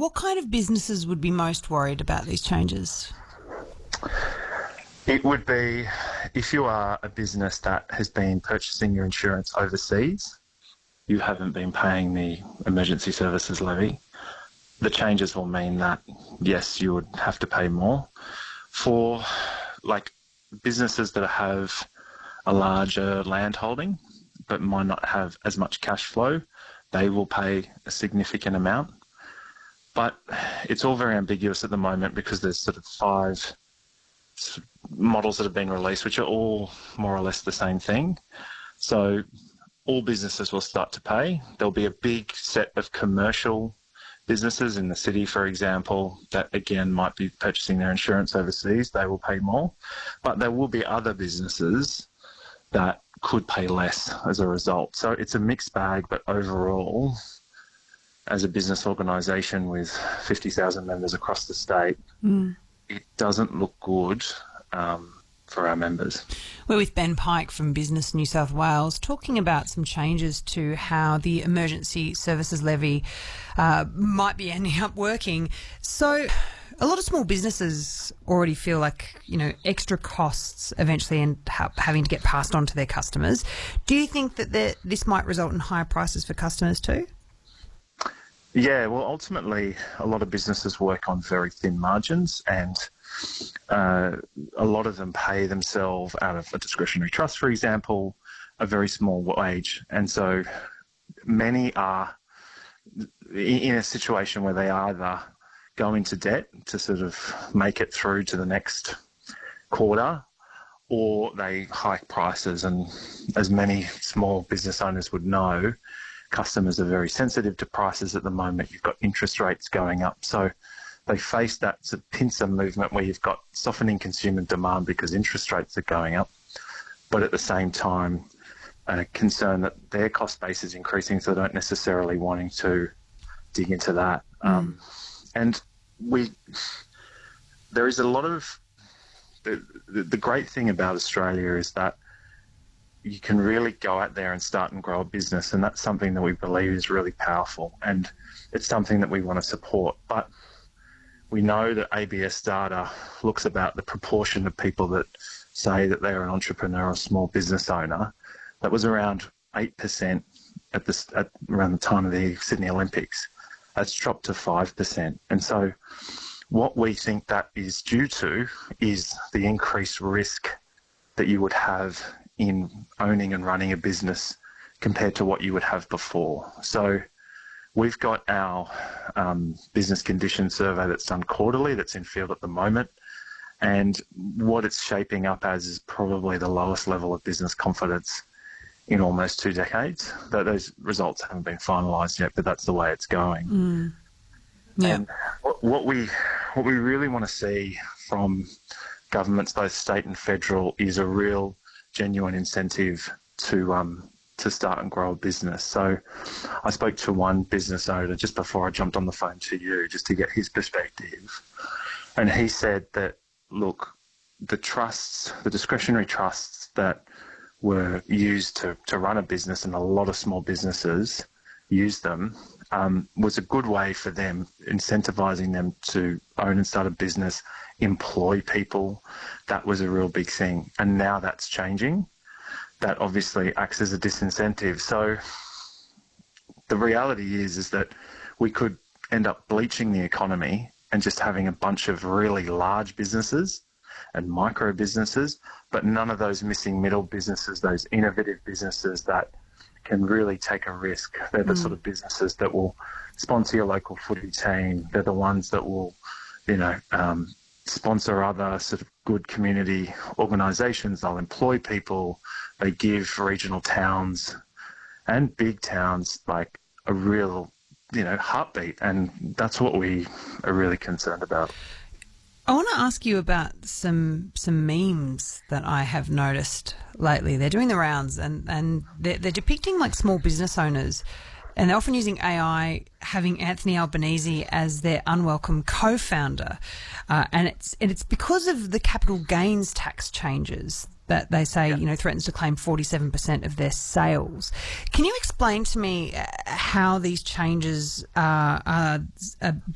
what kind of businesses would be most worried about these changes? It would be if you are a business that has been purchasing your insurance overseas, you haven't been paying the emergency services levy. The changes will mean that, yes, you would have to pay more. For businesses that have a larger land holding but might not have as much cash flow, they will pay a significant amount. But it's all very ambiguous at the moment because there's sort of 5 models that have been released, which are all more or less the same thing. So all businesses will start to pay. There'll be a big set of commercial businesses in the city, for example, that again might be purchasing their insurance overseas. They will pay more. But there will be other businesses that could pay less as a result. So it's a mixed bag, but overall, as a business organisation with 50,000 members across the state, it doesn't look good for our members. We're with Ben Pike from Business New South Wales talking about some changes to how the emergency services levy might be ending up working. So a lot of small businesses already feel like, extra costs eventually end up having to get passed on to their customers. Do you think that this might result in higher prices for customers too? Yeah, well, ultimately, a lot of businesses work on very thin margins, and a lot of them pay themselves out of a discretionary trust, for example, a very small wage. And so many are in a situation where they either go into debt to sort of make it through to the next quarter, or they hike prices. And as many small business owners would know, customers are very sensitive to prices at the moment. You've got interest rates going up. So they face that sort of pincer movement where you've got softening consumer demand because interest rates are going up, but at the same time, a concern that their cost base is increasing, so they don't necessarily wanting to dig into that. And there is a lot of the great thing about Australia is that you can really go out there and start and grow a business, and that's something that we believe is really powerful, and it's something that we want to support. But we know that ABS data looks about the proportion of people that say that they're an entrepreneur or small business owner. That was around 8% at around the time of the Sydney Olympics. That's dropped to 5%. And so what we think that is due to is the increased risk that you would have in owning and running a business compared to what you would have before. So we've got our business condition survey that's done quarterly, that's in field at the moment, and what it's shaping up as is probably the lowest level of business confidence in almost 2 decades. Those results haven't been finalised yet, but that's the way it's going. Yeah. And what we really want to see from governments, both state and federal, is a real genuine incentive to start and grow a business. So I spoke to one business owner just before I jumped on the phone to you, just to get his perspective. And he said that, look, the trusts, the discretionary trusts that were used to run a business, and a lot of small businesses use them, was a good way for them, incentivising them to own and start a business, employ people. That was a real big thing. And now that's changing. That obviously acts as a disincentive. So the reality is that we could end up bleaching the economy and just having a bunch of really large businesses and micro businesses, but none of those missing middle businesses, those innovative businesses that can really take a risk. They're the sort of businesses that will sponsor your local footy team. They're the ones that will, sponsor other sort of good community organisations. They'll employ people. They give regional towns and big towns like a real, heartbeat. And that's what we are really concerned about. I want to ask you about some memes that I have noticed lately. They're doing the rounds, and they're depicting like small business owners, and they're often using AI, having Anthony Albanese as their unwelcome co-founder, and it's because of the capital gains tax changes that they say threatens to claim 47% of their sales. Can you explain to me how these changes are